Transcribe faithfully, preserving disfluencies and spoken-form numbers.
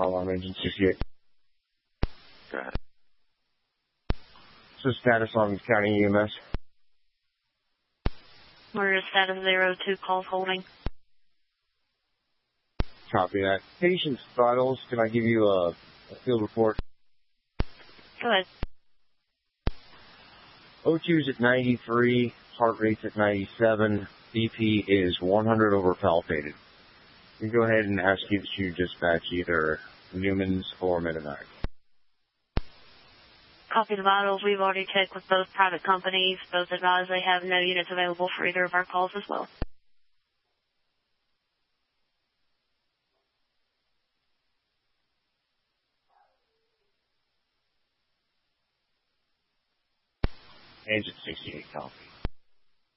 alarm engine sixty-eight. Go ahead. So status on county E M S? We're at status zero two, calls holding. Copy that. Patient's vitals, can I give you a, a field report? Go ahead. O two's at ninety-three, heart rate's at ninety-seven, B P is one hundred over palpated. You can go ahead and ask you to dispatch either Newman's or Mid-America. Copy the vitals. We've already checked with both private companies. Both advise they have no units available for either of our calls as well. Agent sixty-eight, copy.